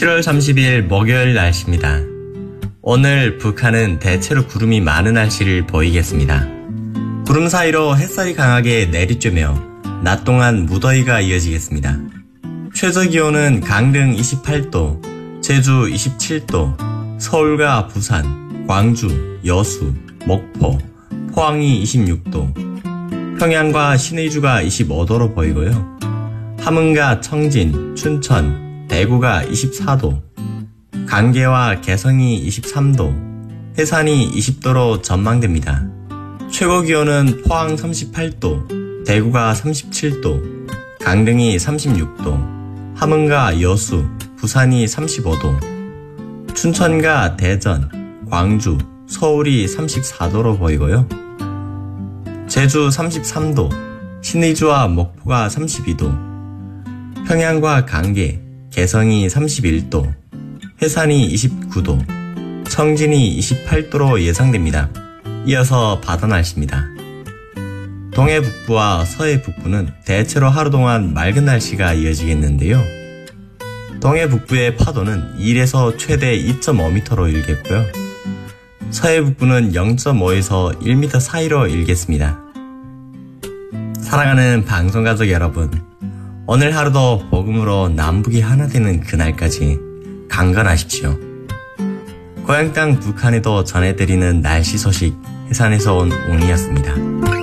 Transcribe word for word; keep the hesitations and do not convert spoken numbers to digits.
칠월 삼십일 목요일 날씨입니다. 오늘 북한은 대체로 구름이 많은 날씨를 보이겠습니다. 구름 사이로 햇살이 강하게 내리쬐며 낮 동안 무더위가 이어지겠습니다. 최저기온은 강릉 이십팔 도, 제주 이십칠 도, 서울과 부산, 광주, 여수, 목포, 포항이 이십육 도, 평양과 신의주가 이십오 도로 보이고요. 함흥과 청진, 춘천, 대구가 이십사 도, 강계와 개성이 이십삼 도, 해산이 이십 도로 전망됩니다. 최고기온은 포항 삼십팔 도, 대구가 삼십칠 도, 강릉이 삼십육 도, 함흥과 여수, 부산이 삼십오 도, 춘천과 대전, 광주, 서울이 삼십사 도로 보이고요. 제주 삼십삼 도, 신의주와 목포가 삼십이 도, 평양과 강계, 개성이 삼십일 도, 해산이 이십구 도, 청진이 이십팔 도로 예상됩니다. 이어서 바다 날씨입니다. 동해 북부와 서해 북부는 대체로 하루 동안 맑은 날씨가 이어지겠는데요. 동해 북부의 파도는 일에서 최대 이 점 오 미터로 일겠고요. 서해 북부는 영 점 오에서 일 미터 사이로 일겠습니다. 사랑하는 방송가족 여러분, 오늘 하루도 복음으로 남북이 하나 되는 그날까지 강건하십시오. 고향 땅 북한에도 전해드리는 날씨 소식, 해산에서 온 웅이었습니다.